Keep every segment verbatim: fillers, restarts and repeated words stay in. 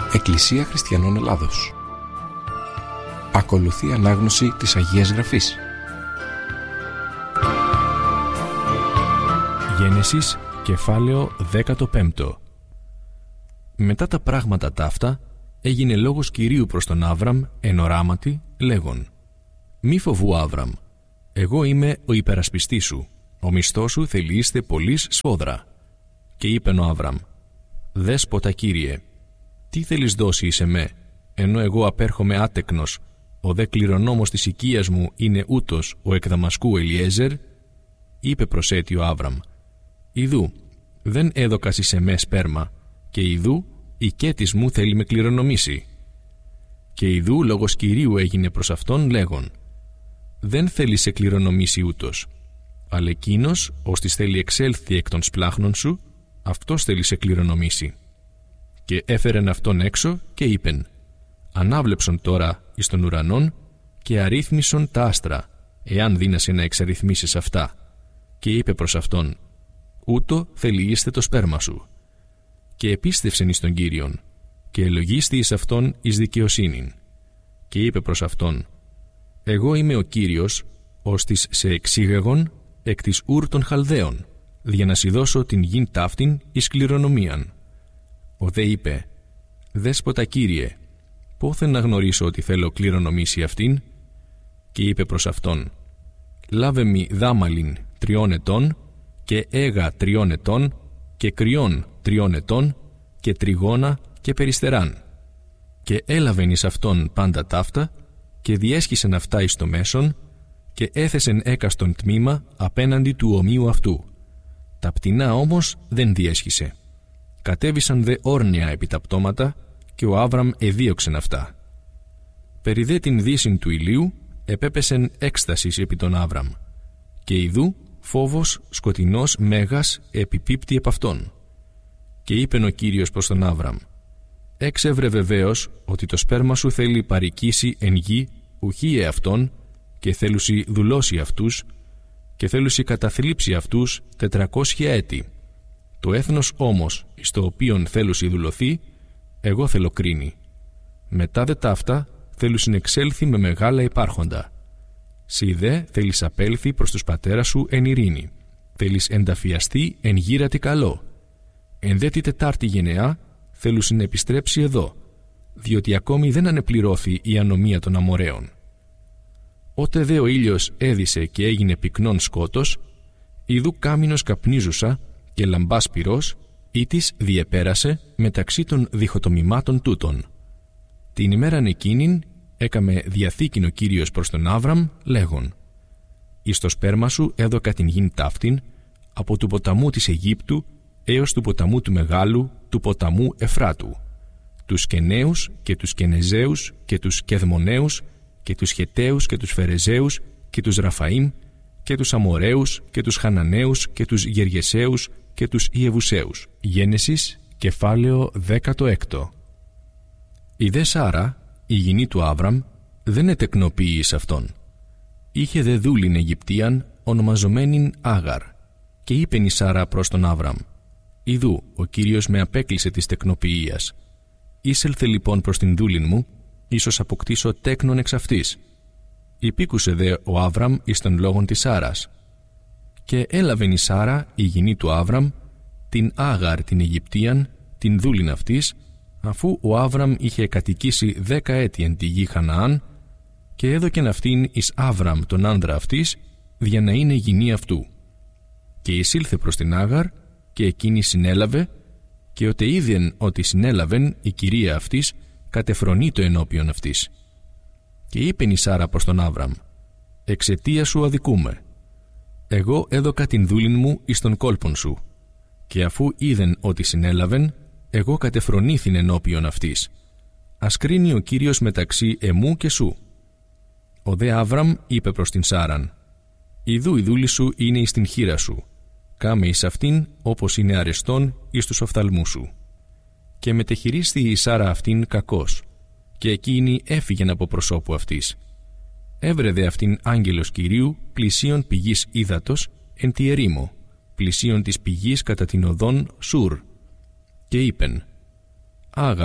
Εκκλησία Χριστιανών Ελλάδος. Ακολουθεί ανάγνωση της Αγίας Γραφής. Γένεσης, κεφάλαιο δέκατο πέμπτο. Μετά τα πράγματα ταύτα, έγινε λόγος Κυρίου προς τον Άβραμ εν οράματι, λέγον: «Μη φοβού, Άβραμ, εγώ είμαι ο υπερασπιστής σου, ο μισθός σου θελείστε πολλής σφόδρα». Και είπεν ο Άβραμ: «Δέσποτα Κύριε, τι θέλεις δώσει σε με, ενώ εγώ απέρχομαι άτεκνος, ο δε κληρονόμος της οικίας μου είναι ούτως ο εκ Δαμασκού Ελιέζερ?» Είπε προσέτει ο Άβραμ: «Ιδού, δεν έδωκας σε με σπέρμα, και ιδού η κέτης μου θέλει με κληρονομήσει». Και ιδού λόγος Κυρίου έγινε προς αυτόν λέγον: «Δεν θέλει σε κληρονομήσει ούτως, αλλά εκείνος ώστις θέλει εξέλθει εκ των σπλάχνων σου, αυτός θέλει σε κληρονομήσει». Και έφερεν αυτόν έξω και είπεν: «Ανάβλεψον τώρα εις των ουρανών και αρρύθμισον τα άστρα, εάν δύνασαι να εξαρρυθμίσεις αυτά». Και είπε προς αυτόν: «Ούτω θελείστε το σπέρμα σου». Και επίστευσεν εις τον Κύριον, και ελογίστη εις αυτόν εις δικαιοσύνην. Και είπε προς αυτόν: «Εγώ είμαι ο Κύριος, ώστις σε εξήγαγον εκ της Ούρ των Χαλδαίων, για να σοι δώσω την γην ταύτην εις κληρονομίαν». Ο δε είπε: «Δέσποτα Κύριε, πόθεν να γνωρίσω ότι θέλω κληρονομήσει αυτήν?» Και είπε προς αυτόν: «Λάβε μη δάμαλιν τριών ετών, και έγα τριών ετών, και κρυών τριών ετών, και τριγώνα και περιστεράν». Και έλαβεν εις αυτόν πάντα ταύτα, και διέσχισεν αυτά εις το μέσον, και έθεσεν έκαστον τμήμα απέναντι του ομοίου αυτού. Τα πτηνά όμως δεν διέσχισε. Κατέβησαν δε όρνια επί τα πτώματα, και ο Άβραμ εδίωξεν αυτά. Περί δε την δύσιν του ηλίου επέπεσεν έκστασης επί τον Άβραμ, και ιδού φόβος σκοτεινός μέγας επιπίπτει επ' αυτόν. Και είπεν ο Κύριος προς τον Άβραμ: «Έξευρε βεβαίως ότι το σπέρμα σου θέλει παρικήσει εν γη ουχή εαυτόν, και θέλουσι δουλώσει αυτούς, και θέλουσι καταθλίψει αυτούς τετρακόσια έτη. Το έθνος όμως εις το οποίον θέλουσι δουλωθεί, εγώ θέλω κρίνει. Μετά δε ταύτα θέλουσιν εξέλθει με μεγάλα υπάρχοντα. Συ δε θέλεις απέλθει προς τους πατέρας σου εν ειρήνη. Θέλεις ενταφιαστεί εν γύρατη καλό. Εν δε τη τετάρτη γενεά θέλουσιν επιστρέψει εδώ, διότι ακόμη δεν ανεπληρώθη η ανομία των Αμοραίων. Ότε δε ο ήλιος έδισε και έγινε πυκνόν σκότος, ιδού κάμινος καπνίζουσα και λαμπάς πυρός, ή της διεπέρασε μεταξύ των διχοτομημάτων τούτων. Την ημέραν εκείνην έκαμε διαθήκην ο Κύριος προς τον Άβραμ, λέγον: «Εις το σπέρμα σου έδωκα την γην ταύτην, από του ποταμού της Αιγύπτου έως του ποταμού του Μεγάλου, του ποταμού Εφράτου, τους Κεναίους και τους Κενεζαίους και τους Κεδμοναίους και τους Χεταίους και τους Φερεζαίους και τους Ραφαΐμ και τους Αμοραίους και τους Χαναναίους και τους Γεργεσαίους και τους Ιεβουσαίους». Γένεσης, κεφάλαιο δέκατο έκτο. Η δε Σάρα, η γυνή του Άβραμ, δεν ετεκνοποιεί εις αυτόν. Είχε δε δούλην Αιγυπτίαν, ονομαζομένην Άγαρ, και είπεν η Σάρα προς τον Άβραμ: «Ιδού, ο Κύριος με απέκλεισε της τεκνοποιίας. Ήσελθε λοιπόν προς την δούλην μου, ίσως αποκτήσω τέκνον εξ αυτής». Υπήκουσε δε ο Άβραμ εις των λόγων της Σάρας. Και έλαβεν η Σάρα, η γυνή του Άβραμ, την Άγαρ την Αιγυπτίαν, την δούλην αυτής, αφού ο Άβραμ είχε κατοικήσει δέκα έτη εν τη γη Χαναάν, και έδωκεν αυτήν εις Άβραμ τον άνδρα αυτής, για να είναι γυνή αυτού. Και εισήλθε προς την Άγαρ, και εκείνη συνέλαβε, και ότε είδεν ότι συνέλαβεν η κυρία αυτής, κατεφρονεί το ενώπιον αυτής. Και είπεν η Σάρα προς τον Άβραμ: «Εξαιτία σου αδικούμε. Εγώ έδωκα την δούλην μου εις τον κόλπον σου, και αφού είδεν ότι συνέλαβεν, εγώ κατεφρονήθην ενώπιον αυτής. Ας κρίνει ο Κύριος μεταξύ εμού και σου». Ο δε Άβραμ είπε προς την Σάραν: «Ιδού η δούλη σου είναι εις την χείρα σου. Κάμε εις αυτήν όπως είναι αρεστόν εις τους οφθαλμούς σου». Και μετεχειρίστη η Σάρα αυτήν κακώς, και εκείνη έφυγεν από προσώπου αυτής. Έβρε δε αυτήν άγγελος Κυρίου πλησίον πηγής ύδατος εν τη ερήμο, πλησίον της πηγής κατά την οδόν Σουρ. Και είπεν: «Άγαρ,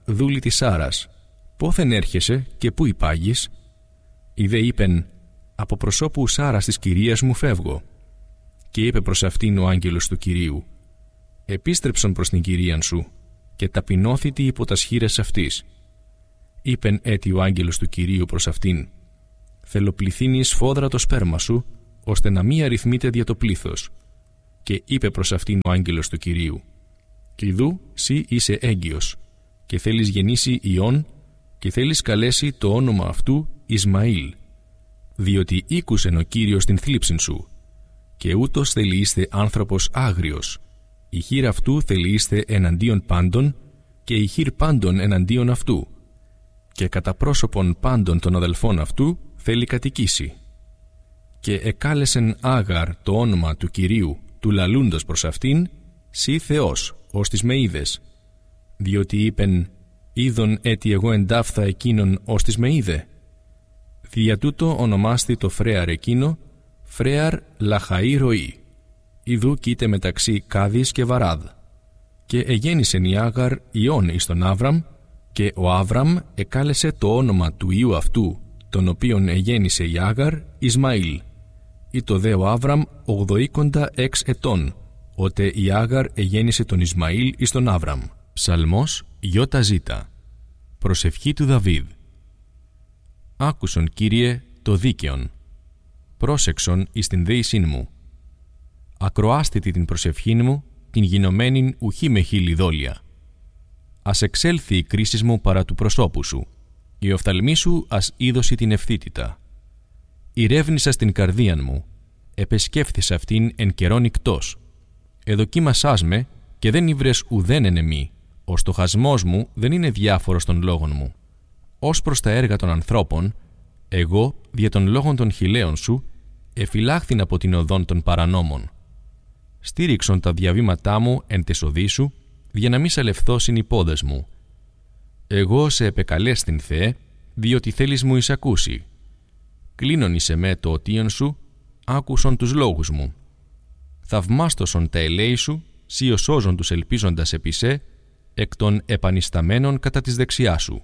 δούλη της Σάρας, πόθεν έρχεσαι και πού υπάγεις? Η δε είπεν, από προσώπου Σάρας της κυρίας μου φεύγω. Και είπε προς αυτήν ο άγγελος του Κυρίου, επίστρεψον προς την κυρίαν σου και ταπεινώθητη υπό τας χεῖρας αυτής. Είπεν έτι ο άγγελος του Κυρίου προς αυτήν, θελοπληθύνει σφόδρα το σπέρμα σου, ώστε να μη αριθμείται δια το πλήθος. Και είπε προς αυτήν ο άγγελος του Κυρίου, «Κηδού, σύ είσαι έγκυος, και θέλεις γεννήσει ιών, και θέλεις καλέσει το όνομα αυτού Ισμαήλ, διότι ήκουσεν ο Κύριος την θλίψην σου, και ούτως θελείστε άνθρωπος άγριος. Η χείρ αυτού θελείστε εναντίον πάντων, και η χείρ πάντων εναντίον αυτού, και κατά πρόσωπον πάντων των αδελφών αυτού θέλει κατοικήσει. Και εκάλεσεν Άγαρ το όνομα του Κυρίου, του λαλούντος προς αυτήν, «Σύ Θεός, ως τις με είδες», διότι είπεν, «Είδον έτι εγώ εντάφθα εκείνον ως τις με είδε». Δια τούτο ονομάστη το φρέαρ εκείνο Φρέαρ Λαχαή Ροή, ιδού κοίται μεταξύ Κάδης και Βαράδ. Και εγέννησεν η Άγαρ ιών εις τον Άβραμ, και ο Άβραμ εκάλεσε το όνομα του ιού αυτού, τον οποίον εγέννησε η Άγαρ, Ισμαήλ. Ήτο δε ο Άβραμ ογδοήκοντα έξ ετών, ότε η Άγαρ εγέννησε τον Ισμαήλ εις τον Άβραμ. Ψαλμός Ιώτα Ζήτα. Προσευχή του Δαβίδ. Άκουσον, Κύριε, το δίκαιον. Πρόσεξον εις την δέησήν μου. Ακροάστητη την προσευχήν μου, την γινωμένην ουχή με χείλη δόλια. Ας εξέλθει η κρίση μου παρά του προσώπου σου. Η οφθαλμή σου ας είδωση την ευθύτητα. Ηρεύνησα στην καρδίαν μου, επεσκέφθησα αυτήν εν καιρόν ικτός. Εδοκίμασάς με και δεν ήβρες ουδέν εν εμή. Ο στοχασμός μου δεν είναι διάφορος των λόγων μου. Ως προς τα έργα των ανθρώπων, εγώ, δια των λόγων των χιλέων σου, εφυλάχθην από την οδόν των παρανόμων. Στήριξον τα διαβήματά μου εν τες οδοί σου, για να μη σαλευθώσιν οι πόδες μου. Εγώ σε επεκαλέστην, Θεέ, διότι θέλεις μου εισακούσει. Κλείνον εις εμέ το οτίον σου, άκουσον τους λόγους μου. Θαυμάστοσον τα ελέη σου, σύ ως σώζον τους ελπίζοντας επί σε, εκ των επανισταμένων κατά της δεξιάς σου.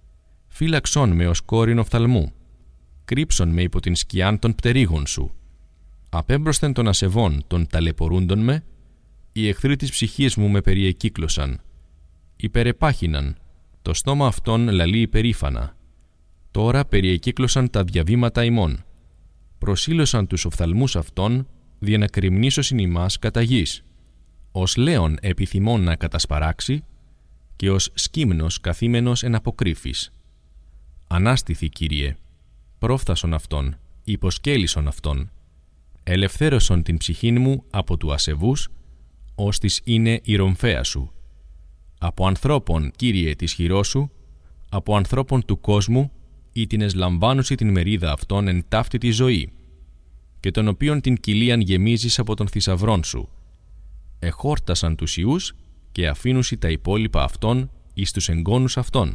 Φύλαξον με ως κόρην οφθαλμού, κρύψον με υπό την σκιάν των πτερίγων σου. Απέμπροσθεν των ασεβών των ταλαιπωρούντων με, οι εχθροί της ψυχής μου με περιεκύκλωσαν. Υπερεπάχυναν, το στόμα αυτών λαλεί υπερήφανα. Τώρα περιεκύκλωσαν τα διαβήματα ημών. Προσήλωσαν τους οφθαλμούς αυτών, δια να κρυμνήσωσιν ημάς κατά γης. Ως λέον επιθυμών να κατασπαράξει, και ως σκύμνος καθήμενος εν αποκρύφης. Ανάστηθη, Κύριε, πρόφθασον αυτόν, υποσκέλισον αυτόν, ελευθέρωσον την ψυχήν μου από του ασεβούς, ως της είναι η ρομφαία σου. Από ανθρώπων, Κύριε, της χειρός σου, από ανθρώπων του κόσμου, ή την εσλαμβάνουση την μερίδα αυτών εν ταύτη τη ζωή, και των οποίων την κοιλίαν γεμίζεις από τον θησαυρών σου. Εχόρτασαν τους ιούς και αφήνουσι τα υπόλοιπα αυτών εις τους εγγόνους αυτών.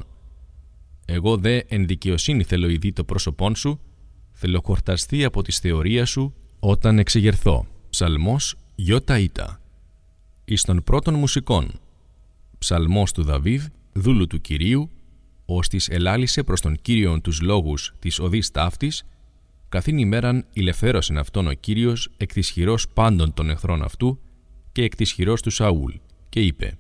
Εγώ δε εν δικαιοσύνη θέλω ειδεί το πρόσωπόν σου, θέλω χορταστεί από της θεωρίας σου όταν εξεγερθώ. Ψαλμός Ιώτα Ήτα. Εις των πρώτων μουσικών. Ψαλμός του Δαβίδ, δούλου του Κυρίου, ως της ελάλησε προς τον Κύριον τους λόγους της οδής ταύτης, καθήν ημέραν ηλευθέρωσεν αυτόν ο Κύριος εκ της χειρός πάντων των εχθρών αυτού και εκ της χειρός του Σαούλ, και είπε: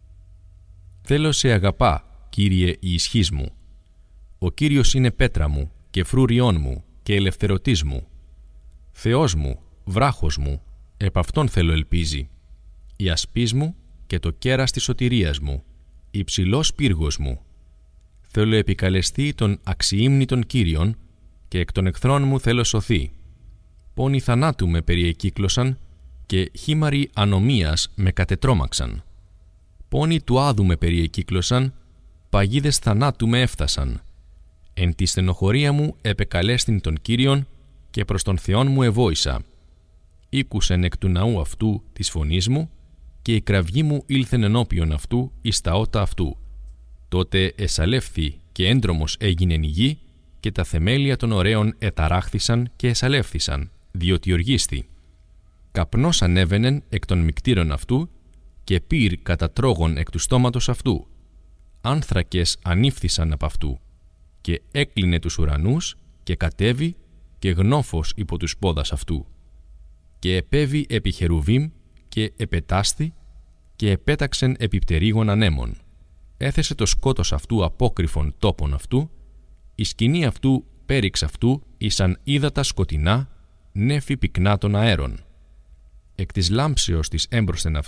«Θέλω σε αγαπά, Κύριε, η ισχύς μου. Ο Κύριος είναι πέτρα μου και φρούριόν μου και ελευθερωτής μου. Θεός μου, βράχος μου, επ' αυτόν θέλω ελπίζει. Η ασπής μου και το κέρας της σωτηρίας μου, υψηλός πύργος μου. Θέλω επικαλεστεί τον αξιήμνητον Κύριον και εκ των εχθρών μου θέλω σωθεί. Πόνοι θανάτου με περιεκύκλωσαν και χήμαροι ανομίας με κατετρώμαξαν. Πόνοι του άδου με περιεκύκλωσαν, παγίδες θανάτου με έφτασαν. Εν τη στενοχωρία μου επεκαλέστην τον Κύριον και προς τον Θεόν μου εβόησα. Ήκουσεν εκ του ναού αυτού της φωνής μου και η κραυγή μου ήλθεν ενώπιον αυτού εις τα ότα αυτού. Τότε εσαλεύθη και έντρομος έγινεν η γη και τα θεμέλια των ωραίων εταράχθησαν και εσαλεύθησαν, διότι οργίστη. Καπνός ανέβαινεν εκ των μικτήρων αυτού και πυρ κατά τρόγων εκ του στόματος αυτού. άνθρακες ανήφθησαν απ' αυτού, και έκλεινε τους ουρανούς και κατέβη και γνώφος υπό τους πόδας αυτού. Και επέβη επί Χερουβίμ και επετάσθη και επέταξεν επί πτερίγων ανέμων. Έθεσε το σκότος αυτού απόκρυφων τόπων αυτού, η σκηνή αυτού πέριξ αυτού ήσαν ύδατα σκοτεινά, νέφη πυκνά των αέρων. Εκ της λάμψεως της έμπροσθεν αυτού